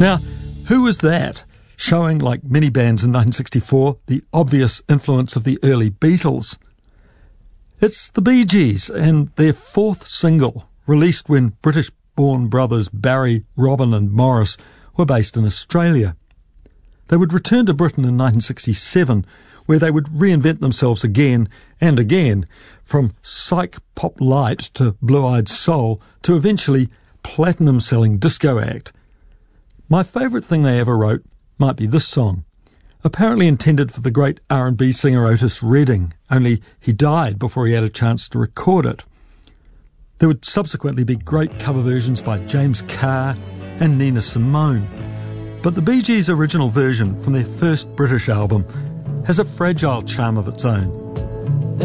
Now, who was that, showing, like many bands in 1964, the obvious influence of the early Beatles? It's the Bee Gees and their fourth single, released when British-born brothers Barry, Robin and Morris were based in Australia. They would return to Britain in 1967, where they would reinvent themselves again and again, from psych pop light to blue-eyed soul to eventually platinum-selling disco act. My favourite thing they ever wrote might be this song, apparently intended for the great R&B singer Otis Redding, only he died before he had a chance to record it. There would subsequently be great cover versions by James Carr and Nina Simone, but the Bee Gees' original version from their first British album has a fragile charm of its own.